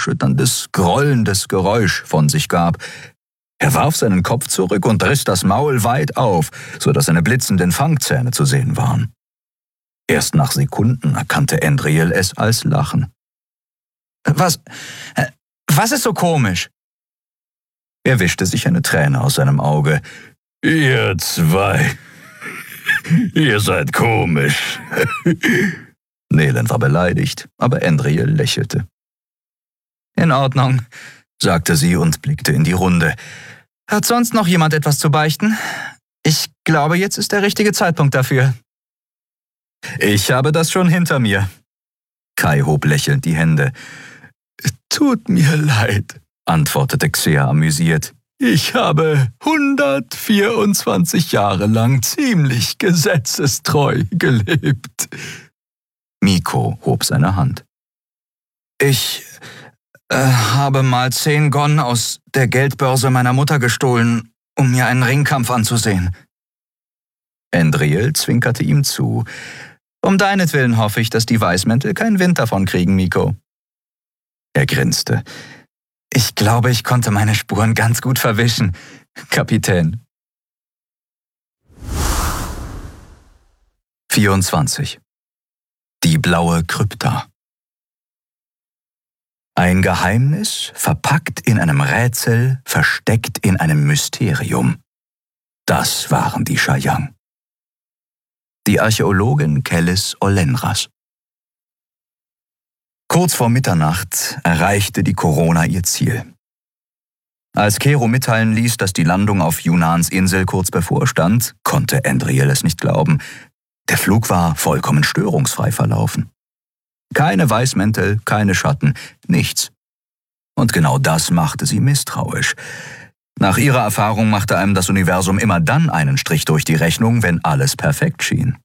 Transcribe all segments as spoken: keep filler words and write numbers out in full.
markerschütterndes, grollendes Geräusch von sich gab. Er warf seinen Kopf zurück und riss das Maul weit auf, so dass seine blitzenden Fangzähne zu sehen waren. Erst nach Sekunden erkannte Andriel es als Lachen. »Was, was ist so komisch?« Er wischte sich eine Träne aus seinem Auge. »Ihr zwei, ihr seid komisch.« Nelen war beleidigt, aber Andriel lächelte. »In Ordnung«, sagte sie und blickte in die Runde. »Hat sonst noch jemand etwas zu beichten? Ich glaube, jetzt ist der richtige Zeitpunkt dafür.« »Ich habe das schon hinter mir.« Kai hob lächelnd die Hände. »Tut mir leid«, antwortete Xea amüsiert. »Ich habe hundertvierundzwanzig Jahre lang ziemlich gesetzestreu gelebt.« Miko hob seine Hand. »Ich äh, habe mal zehn Gon aus der Geldbörse meiner Mutter gestohlen, um mir einen Ringkampf anzusehen.« Andriel zwinkerte ihm zu. »Um deinetwillen hoffe ich, dass die Weißmäntel keinen Wind davon kriegen, Miko.« Er grinste. »Ich glaube, ich konnte meine Spuren ganz gut verwischen, Kapitän.« vierundzwanzig. Die blaue Krypta. Ein Geheimnis, verpackt in einem Rätsel, versteckt in einem Mysterium. Das waren die Chayang. Die Archäologin Kellis Olenras. Kurz vor Mitternacht erreichte die Corona ihr Ziel. Als Kero mitteilen ließ, dass die Landung auf Yunans Insel kurz bevorstand, konnte Andriel es nicht glauben. Der Flug war vollkommen störungsfrei verlaufen. Keine Weißmäntel, keine Schatten, nichts. Und genau das machte sie misstrauisch. Nach ihrer Erfahrung machte einem das Universum immer dann einen Strich durch die Rechnung, wenn alles perfekt schien.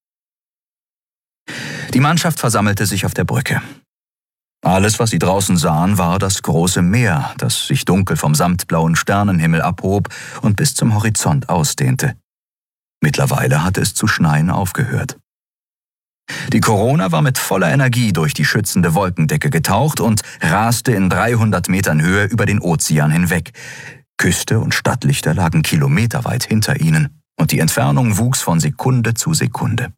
Die Mannschaft versammelte sich auf der Brücke. Alles, was sie draußen sahen, war das große Meer, das sich dunkel vom samtblauen Sternenhimmel abhob und bis zum Horizont ausdehnte. Mittlerweile hatte es zu schneien aufgehört. Die Corona war mit voller Energie durch die schützende Wolkendecke getaucht und raste in dreihundert Metern Höhe über den Ozean hinweg. Küste und Stadtlichter lagen kilometerweit hinter ihnen und die Entfernung wuchs von Sekunde zu Sekunde.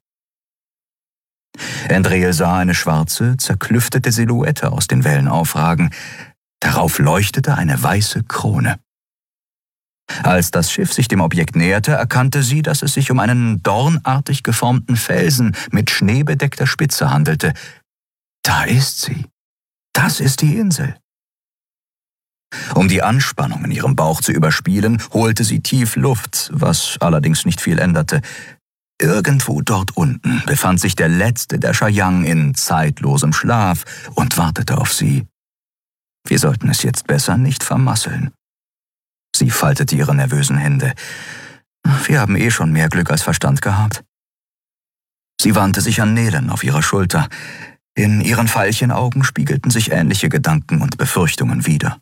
Andriel sah eine schwarze, zerklüftete Silhouette aus den Wellen aufragen. Darauf leuchtete eine weiße Krone. Als das Schiff sich dem Objekt näherte, erkannte sie, dass es sich um einen dornartig geformten Felsen mit schneebedeckter Spitze handelte. Da ist sie. Das ist die Insel. Um die Anspannung in ihrem Bauch zu überspielen, holte sie tief Luft, was allerdings nicht viel änderte. Irgendwo dort unten befand sich der letzte der Chayang in zeitlosem Schlaf und wartete auf sie. Wir sollten es jetzt besser nicht vermasseln. Sie faltete ihre nervösen Hände. Wir haben eh schon mehr Glück als Verstand gehabt. Sie wandte sich an Nelen auf ihrer Schulter. In ihren Veilchenaugen spiegelten sich ähnliche Gedanken und Befürchtungen wider.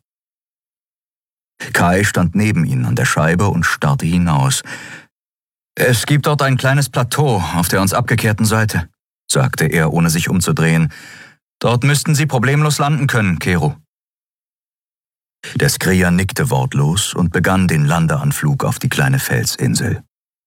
Kai stand neben ihnen an der Scheibe und starrte hinaus. »Es gibt dort ein kleines Plateau auf der uns abgekehrten Seite«, sagte er, ohne sich umzudrehen. »Dort müssten Sie problemlos landen können, Kero.« Der Skrier nickte wortlos und begann den Landeanflug auf die kleine Felsinsel.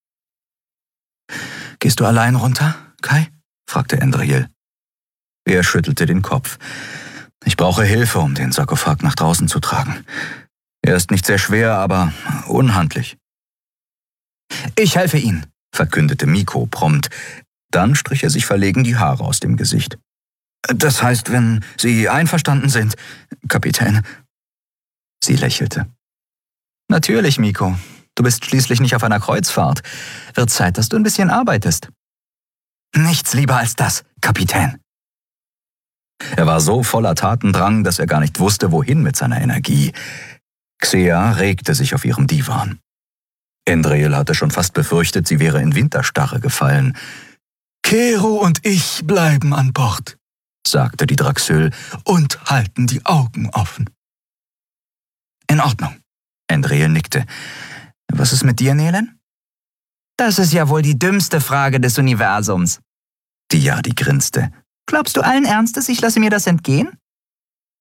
»Gehst du allein runter, Kai?« fragte Andriel. Er schüttelte den Kopf. »Ich brauche Hilfe, um den Sarkophag nach draußen zu tragen. Er ist nicht sehr schwer, aber unhandlich.« »Ich helfe Ihnen«, verkündete Miko prompt. Dann strich er sich verlegen die Haare aus dem Gesicht. »Das heißt, wenn Sie einverstanden sind, Kapitän.« Sie lächelte. »Natürlich, Miko. Du bist schließlich nicht auf einer Kreuzfahrt. Wird Zeit, dass du ein bisschen arbeitest.« »Nichts lieber als das, Kapitän.« Er war so voller Tatendrang, dass er gar nicht wusste, wohin mit seiner Energie. Xea regte sich auf ihrem Divan. Andriel hatte schon fast befürchtet, sie wäre in Winterstarre gefallen. »Kero und ich bleiben an Bord«, sagte die Draxyl, »und halten die Augen offen.« »In Ordnung«, Andriel nickte. »Was ist mit dir, Nelen?« »Das ist ja wohl die dümmste Frage des Universums.« Die Yadi grinste. »Glaubst du allen Ernstes, ich lasse mir das entgehen?«